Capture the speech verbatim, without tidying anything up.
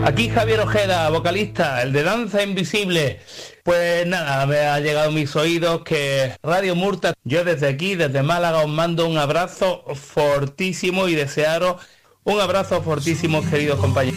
Aquí Javier Ojeda, vocalista, el de Danza Invisible. Pues nada, me ha llegado a mis oídos que Radio Murta, yo desde aquí, desde Málaga, os mando un abrazo fortísimo y desearos un abrazo fortísimo, queridos compañeros.